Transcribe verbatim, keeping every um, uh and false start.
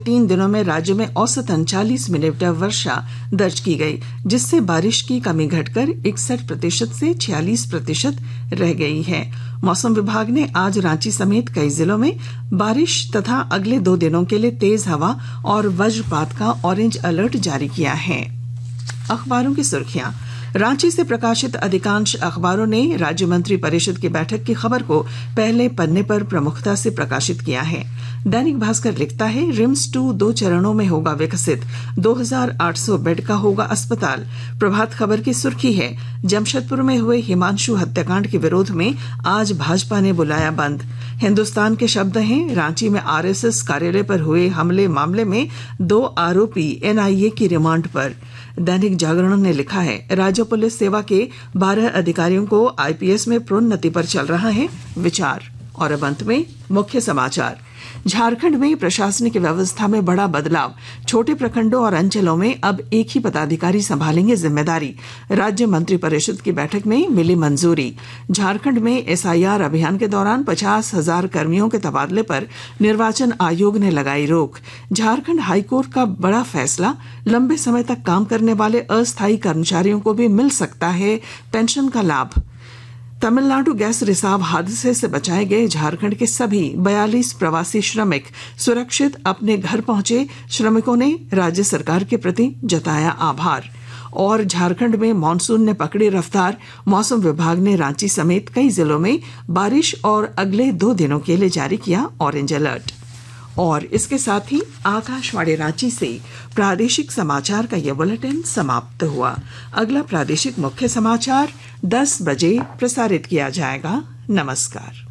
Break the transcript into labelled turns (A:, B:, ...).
A: तीन दिनों में राज्य में औसतन चालीस मिलीमीटर वर्षा दर्ज की गई, जिससे बारिश की कमी घटकर इकसठ प्रतिशत से छियालीस प्रतिशत रह गई है। मौसम विभाग ने आज रांची समेत कई जिलों में बारिश तथा अगले दो दिनों के लिए तेज हवा और वज्रपात का ऑरेंज अलर्ट जारी किया है। अखबारों की सुर्खियां। रांची से प्रकाशित अधिकांश अखबारों ने राज्य मंत्री परिषद की बैठक की खबर को पहले पन्ने पर प्रमुखता से प्रकाशित किया है। दैनिक भास्कर लिखता है, रिम्स टू दो चरणों में होगा विकसित, दो हज़ार आठ सौ बेड का होगा अस्पताल। प्रभात खबर की सुर्खी है, जमशेदपुर में हुए हिमांशु हत्याकांड के विरोध में आज भाजपा ने बुलाया बंद। हिंदुस्तान के शब्द हैं, रांची में आरएसएस कार्यालय पर हुए हमले मामले में दो आरोपी एनआईए की रिमांड पर। दैनिक जागरण ने लिखा है, राज्य पुलिस सेवा के बारह अधिकारियों को आईपीएस में प्रोन्नति पर चल रहा है विचार। और अब अंत में मुख्य समाचार। झारखंड में प्रशासनिक व्यवस्था में बड़ा बदलाव, छोटे प्रखंडों और अंचलों में अब एक ही पदाधिकारी संभालेंगे जिम्मेदारी। राज्य मंत्रिपरिषद की बैठक में मिली मंजूरी। झारखंड में एसआईआर अभियान के दौरान पचास हजार कर्मियों के तबादले पर निर्वाचन आयोग ने लगाई रोक। झारखंड हाईकोर्ट का बड़ा फैसला, लंबे समय तक काम करने वाले अस्थायी कर्मचारियों को भी मिल सकता है पेंशन का लाभ। तमिलनाडु गैस रिसाव हादसे से बचाए गए झारखंड के सभी बयालीस प्रवासी श्रमिक सुरक्षित अपने घर पहुंचे। श्रमिकों ने राज्य सरकार के प्रति जताया आभार। और झारखंड में मानसून ने पकड़ी रफ्तार, मौसम विभाग ने रांची समेत कई जिलों में बारिश और अगले दो दिनों के लिए जारी किया ऑरेंज अलर्ट। और इसके साथ ही आकाशवाणी रांची से प्रादेशिक समाचार का यह बुलेटिन समाप्त हुआ। अगला प्रादेशिक मुख्य समाचार दस बजे प्रसारित किया जाएगा। नमस्कार।